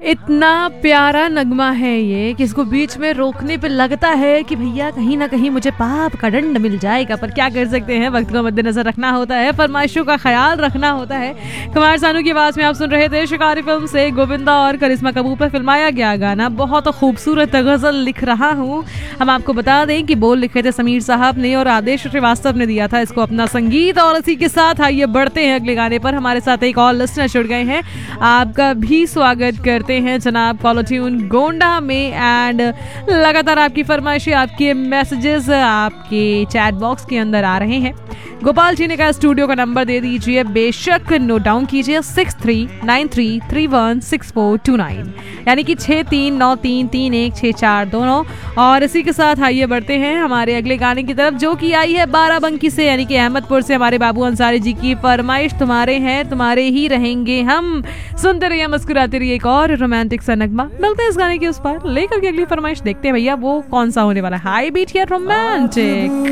इतना प्यारा नगमा है ये कि इसको बीच में रोकने पे लगता है कि भैया कहीं ना कहीं मुझे पाप का दंड मिल जाएगा, पर क्या कर सकते हैं, वक्त को मद्देनजर रखना होता है, फरमाइशों का ख्याल रखना होता है। कुमार सानू की आवाज में आप सुन रहे थे शिकारी फिल्म से गोविंदा और करिश्मा कपूर पर फिल्माया गया गाना बहुत खूबसूरत गजल लिख रहा हूँ। हम आपको बता दें कि बोल लिखे थे समीर साहब ने और आदेश श्रीवास्तव ने दिया था इसको अपना संगीत। और इसी के साथ आइए बढ़ते हैं अगले गाने पर। हमारे साथ एक और लिसनर जुड़ गए हैं, आपका भी स्वागत करते हैं जनाब कॉलर ट्यून गोंडा में। एंड लगातार आपकी फरमाइशें, आपके मैसेजेस आपके चैट बॉक्स के अंदर आ रहे हैं। गोपाल जी ने कहा स्टूडियो का नंबर दे दीजिए, बेशक नोट डाउन कीजिए 6393316429, यानी कि 63933164 दोनों। और इसी के साथ आइए बढ़ते हैं हमारे अगले गाने की तरफ, जो कि आई है बाराबंकी से यानी कि अहमदपुर से। हमारे बाबू अंसारी जी की फरमाइश, तुम्हारे हैं तुम्हारे ही रहेंगे हम, सुनते रहिए मुस्कुराते रहिए, एक और रोमांटिक सा नगमा। मिलते हैं इस गाने के उस पर लेकर के अगली फरमाइश, देखते हैं भैया वो कौन सा होने वाला है, हाई बीट या रोमांटिक।